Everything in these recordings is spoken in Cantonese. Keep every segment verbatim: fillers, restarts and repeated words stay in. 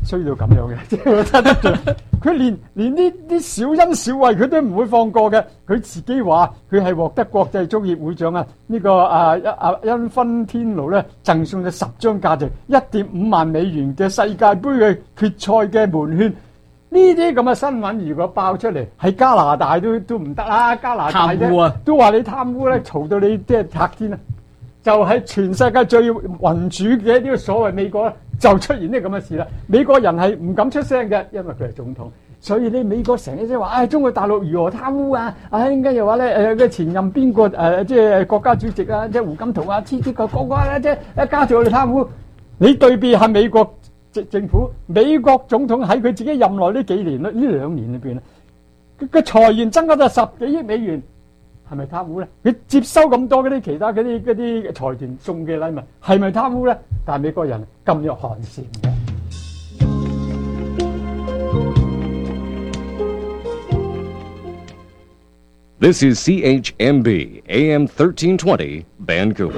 衰到咁樣嘅，即係我真係佢連連呢啲小恩小惠佢都唔會放過嘅。佢自己話佢係獲得國際足協會長啊呢、這個啊啊因芬天奴咧贈送咗十張價值一點五萬美元嘅世界盃嘅決賽嘅門券。呢啲咁嘅新聞如果爆出嚟，喺加拿大都都唔得啦，加拿大貪污啊都話你貪污咧，嘈到你即係拆天啊！就喺全世界最民主嘅呢個所謂美國咧，就出現呢咁嘅事啦。美國人係唔敢出聲嘅，因為佢係總統，所以你美國成日即係話，唉、哎，中國大陸如何貪污啊？啊，應該又話咧，誒嘅前任邊個誒，即係國家主席啊，即係胡錦濤啊，黐啲個個個咧，即係一家住我哋貪污。你對比係美國政政府，美國總統喺佢自己任內呢幾年呢兩年裏邊咧，嘅財源增加咗十幾億美元。係咪貪污咧？佢接收咁多嗰啲其他嗰啲嗰啲財團送嘅禮物，係咪貪污咧？但係美國人噤若寒蟬嘅。 This is C H M B A M thirteen twenty Vancouver。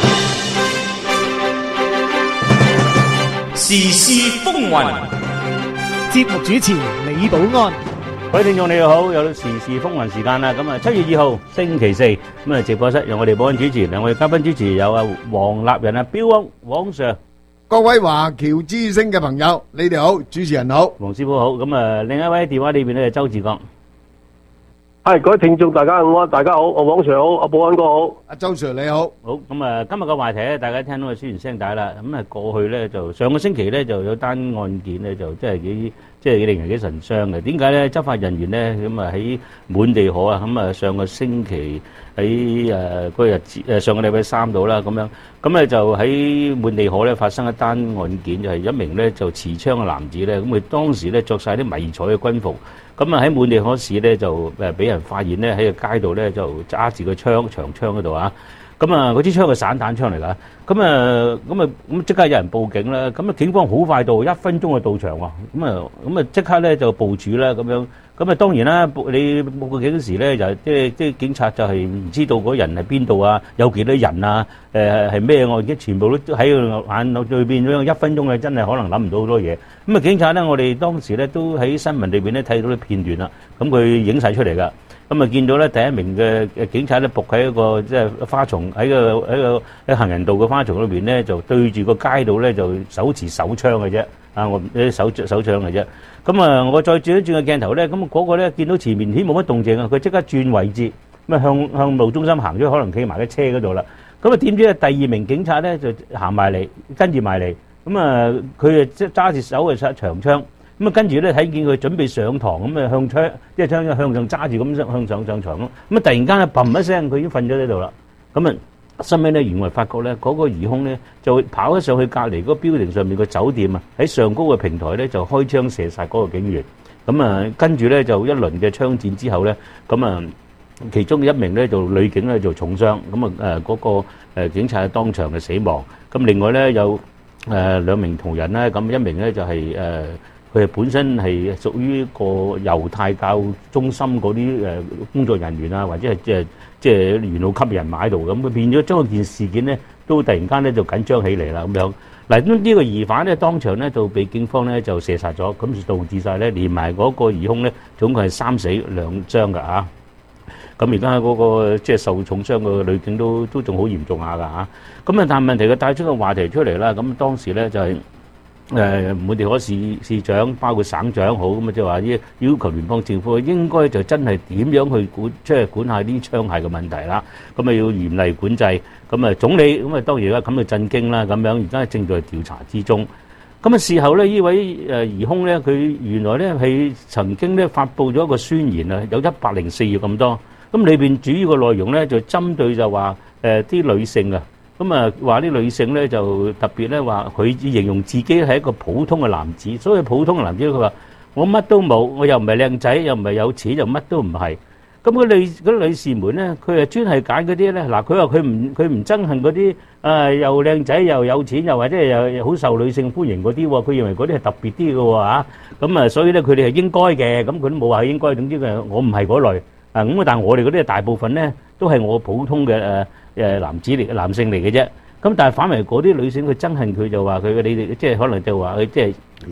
時事風雲， 節目主持李寶安。 各位聽眾你好，有時事風雲時間啦。咁啊，七月二號星期四，咁啊直播室由我哋保安主持，兩位嘉賓主持有啊黃立仁啊標王黃 Sir， 各位華僑之聲嘅朋友，你哋好，主持人好， 黃師傅好。咁啊，另一位電話裏邊咧係周志剛。 係各位聽眾大家好，大家好，我黃 Sir 好，阿保安哥好， 阿周 Sir 你好。 好，咁啊，今日嘅話題咧，大家聽到個宣傳聲帶啦。咁啊，過去咧就上個星期咧就有單案件咧，就真係幾即係令人幾神傷嘅。點解咧？執法人員咧咁啊喺滿地可啊，咁啊上個星期喺誒嗰個日子誒上個禮拜三度啦，咁樣咁咧就喺滿地可咧發生一單案件，就係一名咧就持槍嘅男子咧，咁佢當時咧著曬啲迷彩嘅軍服。咁啊喺滿地可市咧就誒俾人發現咧喺個街度咧就揸住個槍長槍嗰度啊，咁啊嗰支槍係散彈槍嚟㗎，咁啊咁啊咁即刻有人報警啦，咁啊警方好快到，一分鐘就到場喎，咁啊咁啊即刻咧就部署啦咁樣，咁啊當然啦，你報警嗰時咧就即係即係警察就係唔知道嗰人係邊度啊，有幾多人啊，誒係咩案件，全部都喺佢眼裏邊咁樣，一分鐘咧真係可能諗唔到好多嘢。咁啊警察咧，我哋當時咧都喺新聞裏邊咧睇到啲片段啦，咁佢影曬出嚟㗎。咁啊見到咧第一名嘅誒警察咧伏喺一個即係花叢喺個喺個喺行人道嘅花叢裏邊咧，就對住個街道咧就手持手槍嘅啫，啊我啲手手槍嘅啫。咁啊我再轉一轉個鏡頭咧，咁嗰個咧見到前面顯冇乜動靜啊，佢即刻轉位置，咁啊向向路中心行咗，可能企埋喺車嗰度啦。咁啊點知啊第二名警察咧就行埋嚟，跟住埋嚟。咁啊，佢啊即揸住手嘅長槍，咁啊跟住咧睇見佢準備上膛，咁啊向槍，即係槍向上揸住咁向上上膛咯。咁啊突然間咧砰一聲，佢已經瞓咗喺度啦。咁啊，後尾咧原來發覺咧嗰個疑兇咧就跑咗上去隔離嗰個標亭上面個酒店啊，喺上高嘅平台咧就開槍射殺嗰個警員。咁啊跟住咧就一輪嘅槍戰之後咧，咁啊其中一名咧就女警咧就重傷，咁啊誒嗰個誒警察當場嘅死亡。咁另外咧有誒、呃、兩名同仁咧，咁一名咧就係誒佢係本身係屬於一個猶太教中心嗰啲誒工作人員啊，或者係即係即係元老級人馬喺度，咁佢變咗將件事件咧都突然間咧就緊張起嚟啦咁樣。嗱咁呢個疑犯咧當場咧就被警方咧就射殺咗，咁就導致晒咧連埋嗰個疑兇咧總共係三死兩傷㗎嚇。咁而家嗰個即係受重傷嘅女警都都仲好嚴重下㗎嚇。咁啊，但係問題佢帶出個話題出嚟啦。咁當時咧就係誒滿地可市市長，包括省長好咁啊，就話要要求聯邦政府應該就真係點樣去管，即係管下啲槍械嘅問題啦。咁啊要嚴厲管制。咁啊總理咁啊當然啦，咁就震驚啦。咁樣而家正在調查之中。咁啊事後咧，呢位誒疑兇咧，佢原來咧係曾經咧發布咗一個宣言啊，有一百零四頁咁多。咁裏邊主要嘅內容咧就針對就話誒啲女性啊，咁啊話啲女性咧就特別咧話佢形容自己係一個普通嘅男子，所謂普通嘅男子佢話我乜都冇，我又唔係靚仔，又唔係有錢，又乜都唔係。咁嗰女嗰女士們咧，佢係專係揀嗰啲咧，嗱佢話佢唔佢唔憎恨嗰啲誒又靚仔又有錢又或者又好受女性歡迎嗰啲喎，佢認為嗰啲係特別啲嘅喎嚇。咁啊所以咧佢哋係應該嘅，咁佢都冇話應該，總之佢我唔係嗰類。啊咁啊！但係我哋嗰啲大部分咧，都係我普通嘅誒誒男子嚟、男性嚟嘅啫。咁但係反為嗰啲女性，佢憎恨佢就話佢嘅你哋，即係可能就話佢即係。